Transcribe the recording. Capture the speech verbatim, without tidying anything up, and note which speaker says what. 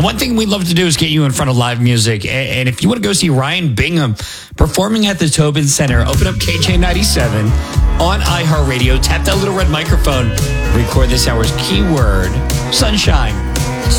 Speaker 1: The one thing we'd love to do is get you in front of live music. And if you want to go see Ryan Bingham performing at the Tobin Center, open up K J ninety-seven on iHeartRadio, tap that little red microphone, record this hour's keyword, sunshine.